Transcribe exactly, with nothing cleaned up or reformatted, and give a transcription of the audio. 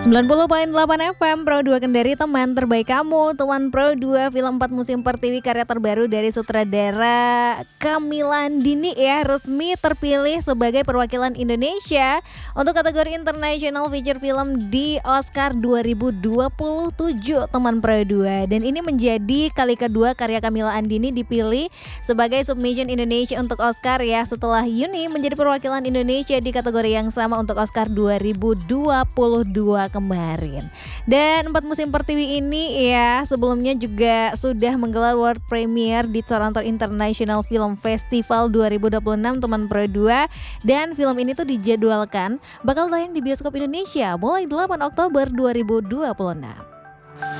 sembilan puluh koma delapan F M Pro dua Kendari, teman terbaik kamu. Teman Pro dua, film empat musim Pertiwi karya terbaru dari sutradara Camilla Andini ya, resmi terpilih sebagai perwakilan Indonesia untuk kategori International Feature Film di Oscar dua ribu dua puluh tujuh, teman Pro dua. Dan ini menjadi kali kedua karya Camilla Andini dipilih sebagai submission Indonesia untuk Oscar ya, setelah Yuni menjadi perwakilan Indonesia di kategori yang sama untuk Oscar dua ribu dua puluh dua kemarin. Dan empat musim Pertiwi ini ya sebelumnya juga sudah menggelar world premiere di Toronto International Film Festival dua ribu dua puluh enam, teman Pro dua. Dan film ini tuh dijadwalkan bakal tayang di bioskop Indonesia mulai delapan Oktober dua ribu dua puluh enam.